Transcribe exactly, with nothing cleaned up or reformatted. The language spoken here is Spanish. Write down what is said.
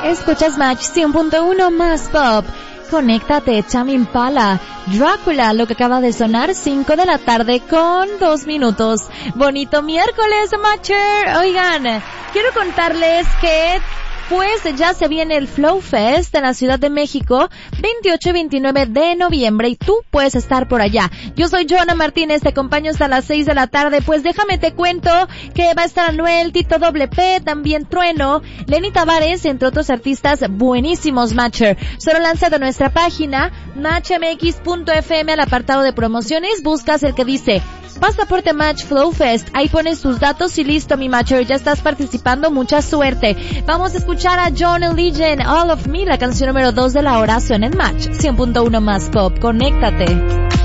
Escuchas Match cien punto uno más pop. Conéctate, Tame Impala, Drácula, lo que acaba de sonar, cinco de la tarde con dos minutos. Bonito miércoles, Matcher. Oigan, quiero contarles que pues ya se viene el Flow Fest en la Ciudad de México, veintiocho y veintinueve de noviembre, y tú puedes estar por allá. Yo soy Joana Martínez, te acompaño hasta las seis de la tarde. Pues déjame te cuento que va a estar Anuel, Tito Doble P, también Trueno, Lenny Tavares, entre otros artistas buenísimos, Matcher. Solo lanzado nuestra página, match m x punto f m, al apartado de promociones, buscas el que dice Pasaporte Match Flow Fest, ahí pones tus datos y listo, mi Matcher, ya estás participando, mucha suerte. Vamos a escuchar a John Legend, All of Me, la canción número dos de la hora, suena en Match cien punto uno más pop. Conéctate.